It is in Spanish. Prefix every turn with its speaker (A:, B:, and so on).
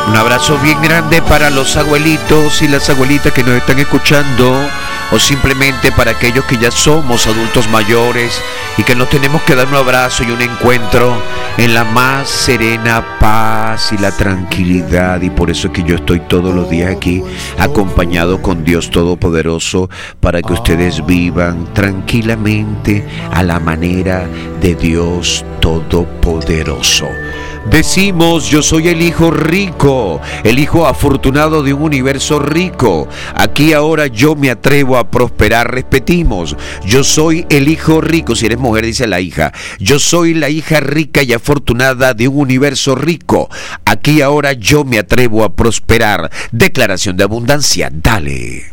A: Un abrazo bien grande para los abuelitos y las abuelitas que nos están escuchando, o simplemente para aquellos que ya somos adultos mayores y que nos tenemos que dar un abrazo y un encuentro en la más serena paz y la tranquilidad. Y por eso es que yo estoy todos los días aquí acompañado con Dios Todopoderoso, para que ustedes vivan tranquilamente a la manera de Dios Todopoderoso. Decimos: yo soy el hijo rico, el hijo afortunado de un universo rico. Aquí ahora yo me atrevo a prosperar. Repetimos: yo soy el hijo rico. Si eres mujer, dice la hija: yo soy la hija rica y afortunada de un universo rico. Aquí ahora yo me atrevo a prosperar. Declaración de abundancia. Dale.